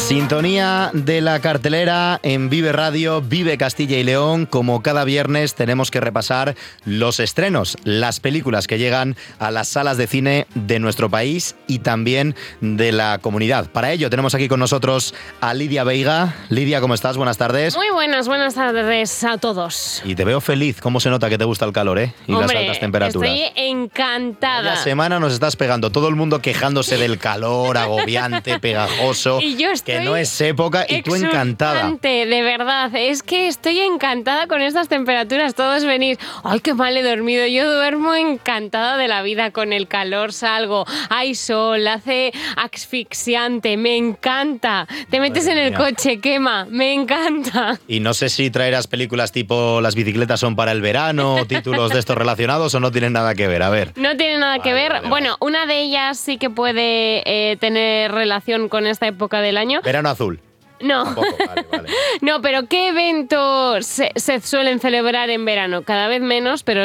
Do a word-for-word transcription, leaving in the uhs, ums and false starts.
Sintonía de la cartelera en Vive Radio, Vive Castilla y León. Como cada viernes tenemos que repasar los estrenos, las películas que llegan a las salas de cine de nuestro país y también de la comunidad. Para ello tenemos aquí con nosotros a Lidia Veiga. Lidia, ¿cómo estás? Buenas tardes. Muy buenas, buenas tardes a todos. Y te veo feliz. ¿Cómo se nota que te gusta el calor, eh? Y Hombre, las altas temperaturas. Estoy encantada. La semana nos estás pegando. Todo el mundo quejándose del calor, agobiante, pegajoso. Y yo estoy que no es época y tú encantada. De verdad, es que estoy encantada con estas temperaturas. Todos venís, ay, qué mal he dormido. Yo duermo encantada de la vida con el calor. Salgo, hay sol, hace asfixiante, me encanta. Te metes Madre en el mía. coche, quema, me encanta. Y no sé si traerás películas tipo Las bicicletas son para el verano o títulos de estos relacionados o no tienen nada que ver. A ver. No tiene nada que Vale, ver. vale, Bueno, una de ellas sí que puede eh, tener relación con esta época del año. Verano azul. No. Tampoco, vale, vale. No, pero ¿qué eventos se, se suelen celebrar en verano? Cada vez menos, pero